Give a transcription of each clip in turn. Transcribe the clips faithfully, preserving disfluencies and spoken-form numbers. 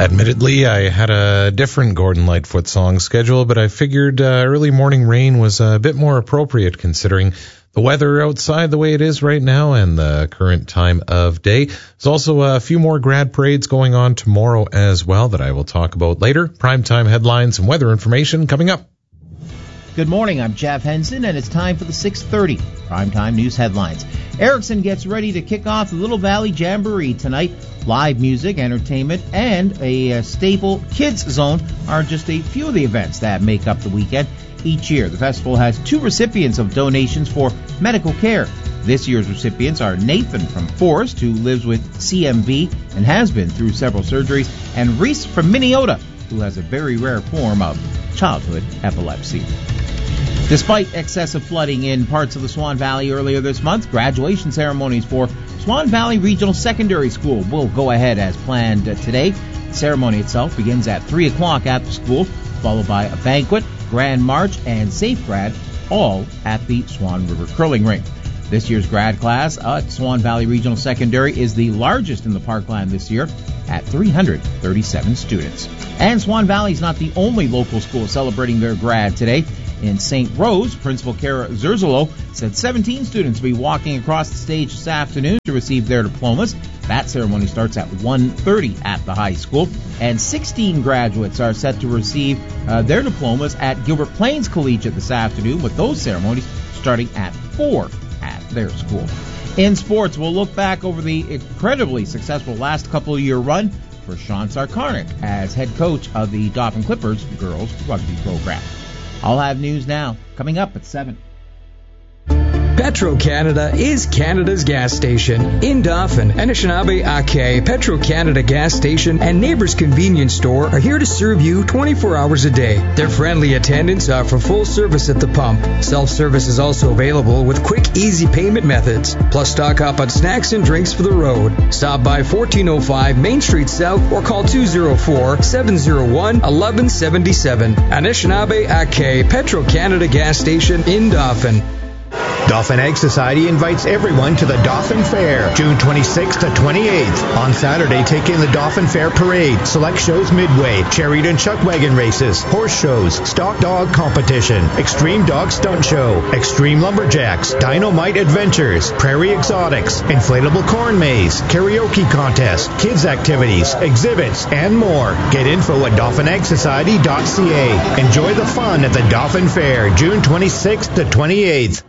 Admittedly, I had a different Gordon Lightfoot song scheduled, but I figured uh, early morning rain was a bit more appropriate considering the weather outside the way it is right now and the current time of day. There's also a few more grad parades going on tomorrow as well that I will talk about later. Primetime headlines and weather information coming up. Good morning, I'm Jeff Henson, and it's time for the six thirty Primetime News Headlines. Erickson gets ready to kick off the Little Valley Jamboree tonight. Live music, entertainment, and a uh, staple kids zone are just a few of the events that make up the weekend. Each year, the festival has two recipients of donations for medical care. This year's recipients are Nathan from Forest, who lives with C M V and has been through several surgeries, and Reese from Minneota, who has a very rare form of childhood epilepsy. Despite excessive flooding in parts of the Swan Valley earlier this month, graduation ceremonies for Swan Valley Regional Secondary School will go ahead as planned today. The ceremony itself begins at three o'clock at the school, followed by a banquet, grand march, and safe grad, all at the Swan River Curling Rink. This year's grad class at Swan Valley Regional Secondary is the largest in the parkland this year at three hundred thirty-seven students. And Swan Valley is not the only local school celebrating their grad today. In Saint Rose, Principal Kara Zerzolo said seventeen students will be walking across the stage this afternoon to receive their diplomas. That ceremony starts at one thirty at the high school. And sixteen graduates are set to receive uh, their diplomas at Gilbert Plains Collegiate this afternoon, with those ceremonies starting at four at their school. In sports, we'll look back over the incredibly successful last couple of year run for Sean Sarkarnik as head coach of the Dauphin Clippers girls rugby program. I'll have news now, coming up at seven. Petro-Canada is Canada's gas station. In Dauphin, Anishinaabe Ake, Petro-Canada gas station and Neighbors Convenience Store are here to serve you twenty-four hours a day. Their friendly attendants offer full service at the pump. Self-service is also available with quick, easy payment methods. Plus, stock up on snacks and drinks for the road. Stop by fourteen oh five Main Street South or call two oh four, seven oh one, one one seven seven. Anishinaabe Ake, Petro-Canada gas station in Dauphin. Dauphin Ag Society invites everyone to the Dauphin Fair, June twenty-sixth to twenty-eighth. On Saturday, take in the Dauphin Fair Parade, select shows midway, chariot and chuck wagon races, horse shows, stock dog competition, extreme dog stunt show, extreme lumberjacks, dynamite adventures, prairie exotics, inflatable corn maze, karaoke contest, kids activities, exhibits, and more. Get info at dauphin ag society dot c a. Enjoy the fun at the Dauphin Fair, June twenty-sixth to twenty-eighth.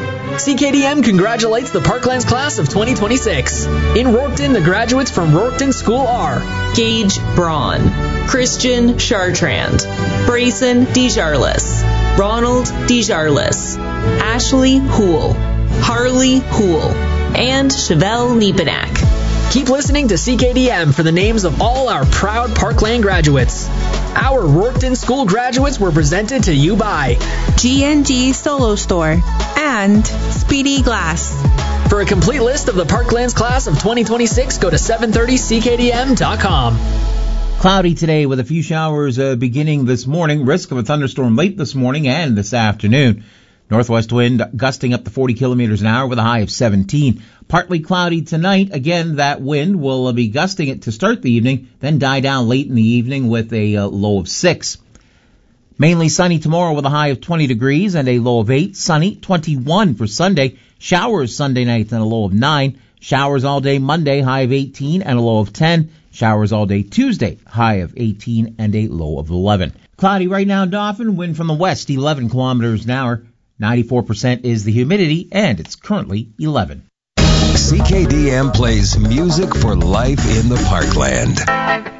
C K D M congratulates the Parklands class of twenty twenty-six. In Rorkton, the graduates from Rorkton School are Gage Braun, Christian Chartrand, Brayson DeJarlis, Ronald DeJarlis, Ashley Houle, Harley Houle, and Chevelle Niepenak. Keep listening to C K D M for the names of all our proud Parkland graduates. Our Rorkton School graduates were presented to you by G and G Solo Store and Speedy Glass. For a complete list of the Parklands class of twenty twenty-six, go to seven thirty C K D M dot com. Cloudy today with a few showers uh, beginning this morning. Risk of a thunderstorm late this morning and this afternoon. Northwest wind gusting up to forty kilometers an hour with a high of seventeen. Partly cloudy tonight. Again, that wind will be gusting it to start the evening, then die down late in the evening with a uh, low of six. Mainly sunny tomorrow with a high of twenty degrees and a low of eight. Sunny, twenty-one for Sunday. Showers Sunday night and a low of nine. Showers all day Monday, high of eighteen and a low of ten. Showers all day Tuesday, high of eighteen and a low of eleven. Cloudy right now in Dauphin. Wind from the west, eleven kilometers an hour. ninety-four percent is the humidity, and it's currently eleven. C K D M plays music for life in the Parkland.